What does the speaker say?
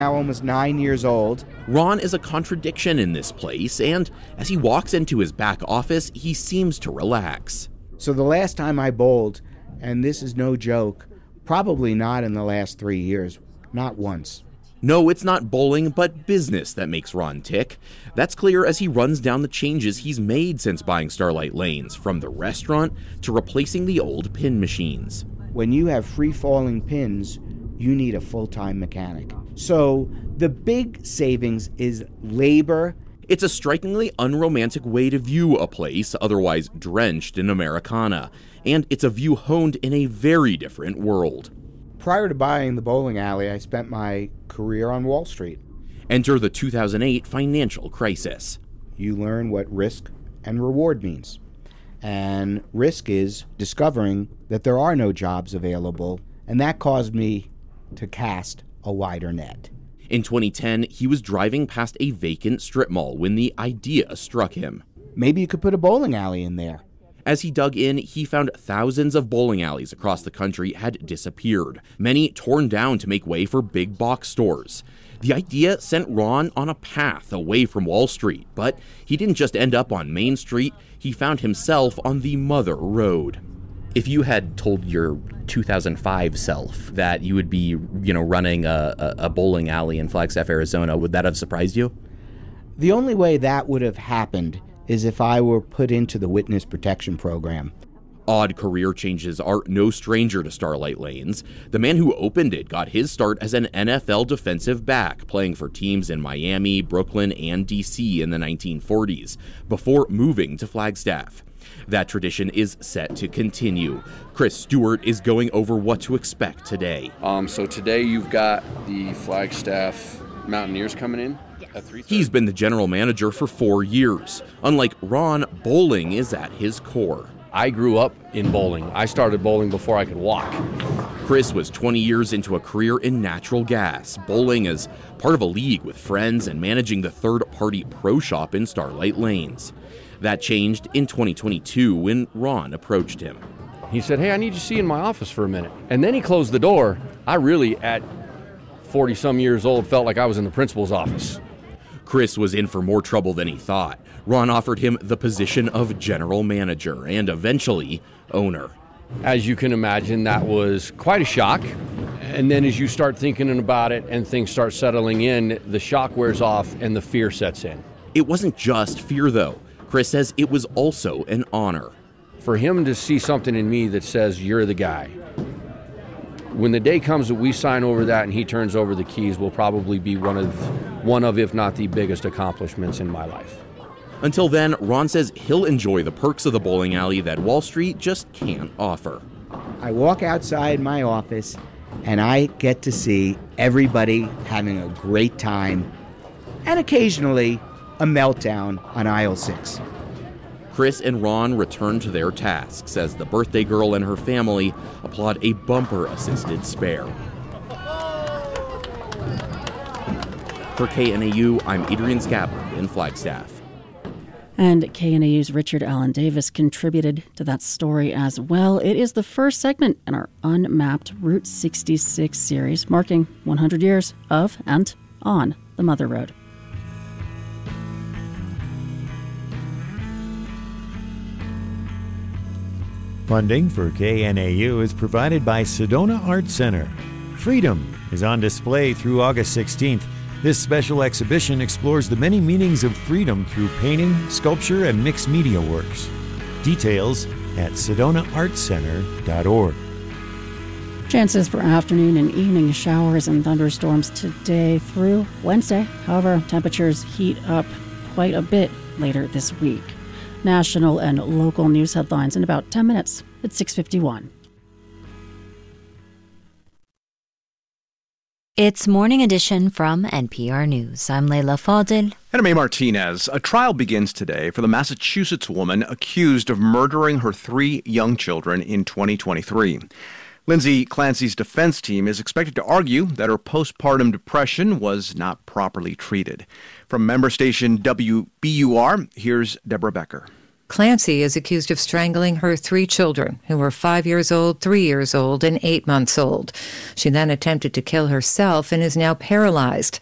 Now almost 9 years old. Ron is a contradiction in this place, and as he walks into his back office, he seems to relax. So the last time I bowled, and this is no joke, probably not in the last 3 years, not once. No, it's not bowling, but business that makes Ron tick. That's clear as he runs down the changes he's made since buying Starlight Lanes, from the restaurant to replacing the old pin machines. When you have free-falling pins, you need a full-time mechanic. So the big savings is labor. It's a strikingly unromantic way to view a place otherwise drenched in Americana, and it's a view honed in a very different world. Prior to buying the bowling alley, I spent my career on Wall Street. Enter the 2008 financial crisis. You learn what risk and reward means. And risk is discovering that there are no jobs available, and that caused me to cast a wider net. In 2010, he was driving past a vacant strip mall when the idea struck him. Maybe you could put a bowling alley in there. As he dug in, he found thousands of bowling alleys across the country had disappeared, many torn down to make way for big box stores. The idea sent Ron on a path away from Wall Street, but he didn't just end up on Main Street, he found himself on the Mother Road. If you had told your 2005 self that you would be, running a bowling alley in Flagstaff, Arizona, would that have surprised you? The only way that would have happened is if I were put into the witness protection program. Odd career changes are no stranger to Starlight Lanes. The man who opened it got his start as an NFL defensive back, playing for teams in Miami, Brooklyn, and D.C. in the 1940s, before moving to Flagstaff. That tradition is set to continue. Chris Stewart is going over what to expect today. So today you've got the Flagstaff Mountaineers coming in at 3:30. He's been the general manager for 4 years. Unlike Ron, bowling is at his core. I grew up in bowling. I started bowling before I could walk. Chris was 20 years into a career in natural gas, bowling as part of a league with friends and managing the third-party pro shop in Starlight Lanes. That changed in 2022 when Ron approached him. He said, "Hey, I need you to see in my office for a minute." And then he closed the door. I really, at 40-some years old, felt like I was in the principal's office. Chris was in for more trouble than he thought. Ron offered him the position of general manager and eventually owner. As you can imagine, that was quite a shock. And then as you start thinking about it and things start settling in, the shock wears off and the fear sets in. It wasn't just fear, though. Chris says it was also an honor. For him to see something in me that says, "You're the guy." When the day comes that we sign over that and he turns over the keys, will probably be one of, if not the biggest accomplishments in my life. Until then, Ron says he'll enjoy the perks of the bowling alley that Wall Street just can't offer. I walk outside my office and I get to see everybody having a great time and occasionally a meltdown on aisle 6. Chris and Ron return to their tasks as the birthday girl and her family applaud a bumper-assisted spare. For KNAU, I'm Adrian Scatland in Flagstaff. And KNAU's Richard Allen Davis contributed to that story as well. It is the first segment in our unmapped Route 66 series, marking 100 years of and on the Mother Road. Funding for KNAU is provided by Sedona Art Center. Freedom is on display through August 16th. This special exhibition explores the many meanings of freedom through painting, sculpture, and mixed media works. Details at sedonaartcenter.org. Chances for afternoon and evening showers and thunderstorms today through Wednesday. However, temperatures heat up quite a bit later this week. National and local news headlines in about 10 minutes at 6:51. It's Morning Edition from NPR News. I'm Leila Fadil. And I'm A. Martinez. A trial begins today for the Massachusetts woman accused of murdering her 3 young children in 2023. Lindsay Clancy's defense team is expected to argue that her postpartum depression was not properly treated. From member station WBUR, here's Deborah Becker. Clancy is accused of strangling her 3 children, who were 5 years old, 3 years old, and 8 months old. She then attempted to kill herself and is now paralyzed.